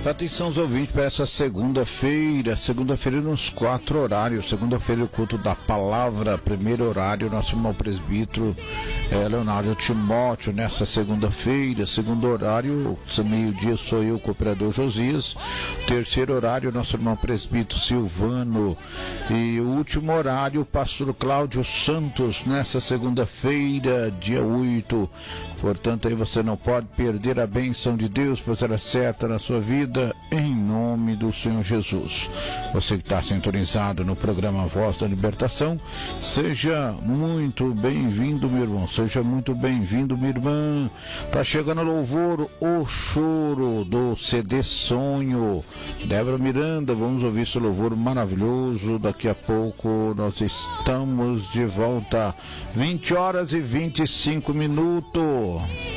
Atenção os ouvintes para essa segunda-feira nos 4 horários. Segunda-feira o culto da palavra, primeiro horário, nosso irmão presbítero Leonardo Timóteo. Nessa segunda-feira, segundo horário, meio-dia sou eu, o cooperador Josias. Terceiro horário, nosso irmão presbítero Silvano. E o último horário, o pastor Cláudio Santos, nessa segunda-feira, dia 8. Portanto, aí você não pode perder a bênção de Deus, pois ela é certa na sua vida, em nome do Senhor Jesus. Você que está sintonizado no programa Voz da Libertação, seja muito bem-vindo, meu irmão, seja muito bem-vindo, minha irmã. Tá chegando o louvor, o choro do CD Sonho. Débora Miranda, vamos ouvir esse louvor maravilhoso. Daqui a pouco nós estamos de volta. 20 horas e 25 minutos.